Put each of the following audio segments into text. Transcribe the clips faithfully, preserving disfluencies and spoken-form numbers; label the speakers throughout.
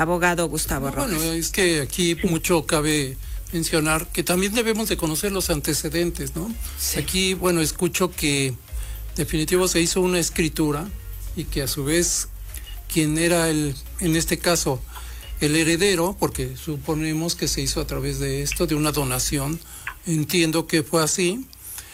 Speaker 1: abogado Gustavo
Speaker 2: no,
Speaker 1: Rojas.
Speaker 2: Bueno, es que aquí mucho cabe mencionar que también debemos de conocer los antecedentes, ¿no? Sí. Aquí, bueno, escucho que definitivo se hizo una escritura y que a su vez quien era el, en este caso, el heredero, porque suponemos que se hizo a través de esto, de una donación, entiendo que fue así,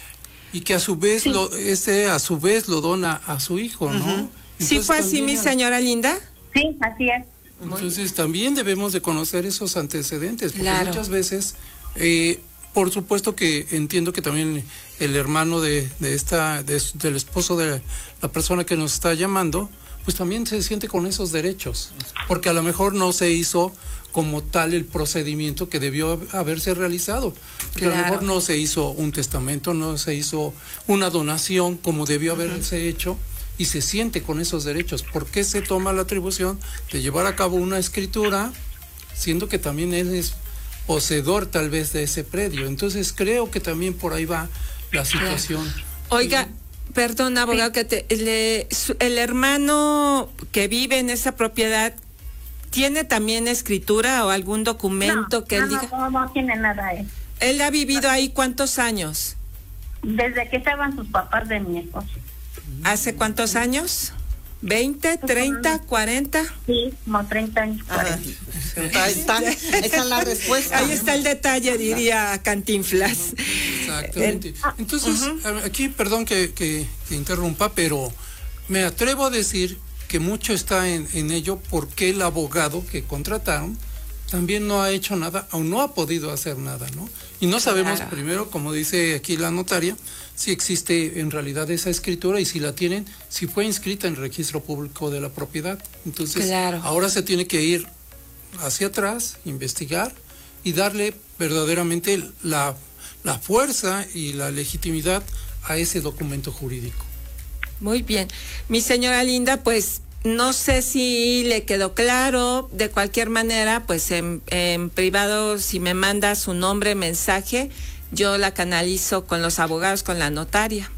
Speaker 2: y que a su vez, sí. lo, ese a su vez lo dona a su hijo, ¿no? Uh-huh.
Speaker 1: ¿Sí fue así, mi señora linda?
Speaker 3: Sí, así es.
Speaker 2: Entonces también debemos de conocer esos antecedentes, porque
Speaker 1: claro.
Speaker 2: muchas veces, eh, por supuesto que entiendo que también el hermano de, de esta, de, del esposo de la persona que nos está llamando, pues también se siente con esos derechos, porque a lo mejor no se hizo como tal el procedimiento que debió haberse realizado, que claro. a lo mejor no se hizo un testamento, no se hizo una donación como debió haberse uh-huh. hecho, y se siente con esos derechos. ¿Por qué se toma la atribución de llevar a cabo una escritura, siendo que también él es poseedor tal vez de ese predio? Entonces creo que también por ahí va la situación.
Speaker 1: Oiga, y, perdón, abogado, que te, le, su, el hermano que vive en esa propiedad, ¿tiene también escritura o algún documento
Speaker 3: no,
Speaker 1: que
Speaker 3: no,
Speaker 1: él diga?
Speaker 3: No, no tiene nada él.
Speaker 1: ¿Él ha vivido ahí cuántos años?
Speaker 3: Desde que estaban sus papás de mi esposo.
Speaker 1: ¿Hace cuántos años? ¿veinte, treinta, cuarenta?
Speaker 3: Sí, como treinta años, cuarenta.
Speaker 4: Ahí está, esa es la respuesta.
Speaker 1: Ahí está el detalle, diría Cantinflas.
Speaker 2: Exactamente. Entonces, uh-huh. aquí, perdón que, que, que interrumpa, pero me atrevo a decir que mucho está en, en ello porque el abogado que contrataron también no ha hecho nada o no ha podido hacer nada, ¿no? Y no sabemos claro. primero, como dice aquí la notaria, si existe en realidad esa escritura y si la tienen, si fue inscrita en el registro público de la propiedad. Entonces, claro. ahora se tiene que ir hacia atrás, investigar y darle verdaderamente la, la fuerza y la legitimidad a ese documento jurídico.
Speaker 1: Muy bien. Mi señora linda, pues no sé si le quedó claro. De cualquier manera, pues en, en privado, si me manda su nombre, mensaje, yo la canalizo con los abogados, con la notaria.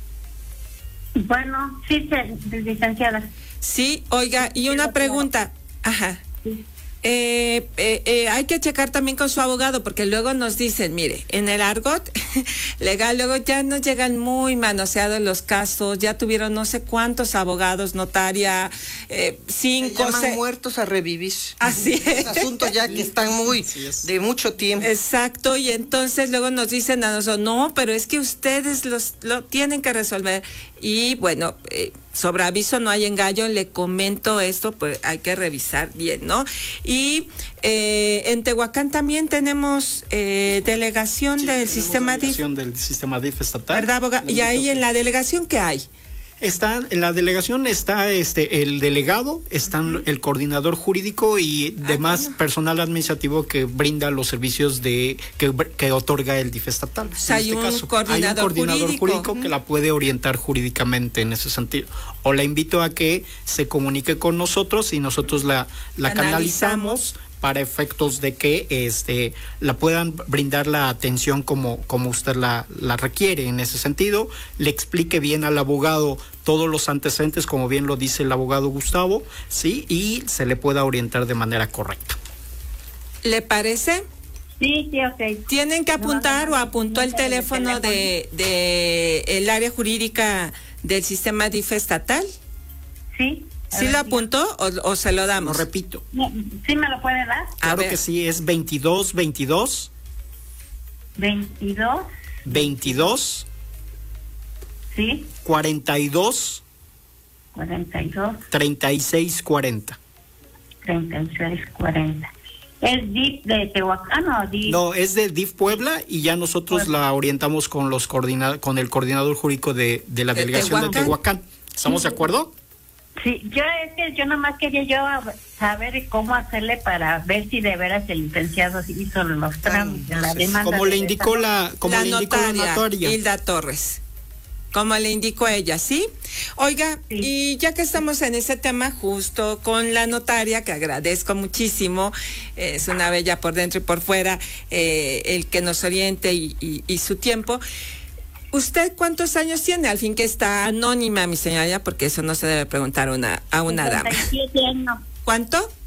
Speaker 3: Bueno, sí, licenciada.
Speaker 1: Sí, oiga, y una pregunta. Ajá. Sí. Eh, eh, eh, hay que checar también con su abogado, porque luego nos dicen, mire, en el argot legal luego ya nos llegan muy manoseados los casos, ya tuvieron no sé cuántos abogados, notaria, eh, cinco,
Speaker 4: se llaman se... muertos a revivir.
Speaker 1: Así es.
Speaker 4: Asuntos ya que están muy de mucho tiempo.
Speaker 1: Exacto, y entonces luego nos dicen a nosotros, no, pero es que ustedes los lo tienen que resolver. Y bueno, eh, sobre aviso no hay engaño, le comento esto, pues hay que revisar bien, ¿no? Y eh, en Tehuacán también tenemos eh, delegación
Speaker 5: sí,
Speaker 1: del sistema D I F.
Speaker 5: Delegación del sistema D I F estatal.
Speaker 1: ¿Verdad, abogado? Y ahí en la delegación, ¿qué hay?
Speaker 5: Está, en la delegación está este el delegado, están el coordinador jurídico y demás ah, bueno. personal administrativo que brinda los servicios de que, que otorga el D I F estatal.
Speaker 1: O sea,
Speaker 5: en este
Speaker 1: hay, un
Speaker 5: caso,
Speaker 1: coordinador
Speaker 5: hay un coordinador
Speaker 1: jurídico,
Speaker 5: jurídico uh-huh. que la puede orientar jurídicamente en ese sentido. O la invito a que se comunique con nosotros y nosotros la, la canalizamos para efectos de que este la puedan brindar la atención como, como usted la, la requiere en ese sentido, le explique bien al abogado todos los antecedentes, como bien lo dice el abogado Gustavo, sí, y se le pueda orientar de manera correcta.
Speaker 1: ¿Le parece?
Speaker 3: Sí, sí, ok.
Speaker 1: ¿Tienen que apuntar no, no, no, o apuntó el teléfono de, de el área jurídica del sistema D I F estatal?
Speaker 3: Sí.
Speaker 1: ¿Sí lo apuntó o, o se lo damos?
Speaker 5: Lo repito.
Speaker 3: ¿Sí me lo puede dar?
Speaker 5: Claro que sí, es veintidós veintidós.
Speaker 3: veintidós.
Speaker 5: veintidós.
Speaker 3: Sí.
Speaker 5: cuarenta y dos.
Speaker 3: cuarenta y dos.
Speaker 5: treinta y seis cuarenta.
Speaker 3: treinta y seis cuarenta. ¿Es D I F de Tehuacán o D I F?
Speaker 5: No, es de D I F Puebla y ya nosotros Puebla. la orientamos con los coordina- con el coordinador jurídico de, de la ¿De delegación Tehuacán? de Tehuacán. ¿Estamos de acuerdo?
Speaker 3: Sí, yo es que yo nomás quería yo saber cómo hacerle para ver si de veras el licenciado hizo los trámites, la demanda.
Speaker 5: Como le indicó la, como
Speaker 1: la
Speaker 5: le indicó
Speaker 1: notaria,
Speaker 5: la notaria
Speaker 1: Hilda Torres. Como le indicó ella, ¿sí? Oiga, sí. Y ya que estamos en ese tema justo con la notaria, que agradezco muchísimo, es una bella por dentro y por fuera, eh, el que nos oriente y, y, y su tiempo. ¿Usted cuántos años tiene? Al fin que está anónima, mi señora, porque eso no se debe preguntar una, a una dama.
Speaker 3: cincuenta y siete años.
Speaker 1: ¿Cuánto?